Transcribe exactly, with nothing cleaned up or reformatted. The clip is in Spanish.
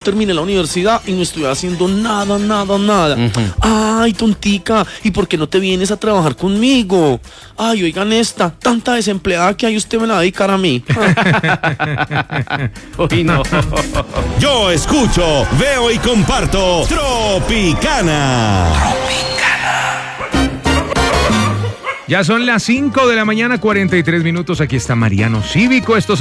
terminé la universidad y no estoy haciendo nada, nada, nada. Uh-huh. Ay, tontica, ¿y por qué no te vienes a trabajar conmigo? Ay, oigan esta, tanta desempleada que hay, usted me la va a dedicar a mí. Uy, no. Yo escucho, veo y comparto Tropicana. Ya son las cinco de la mañana, cuarenta y tres minutos. Aquí está Mariano Cívico. Esto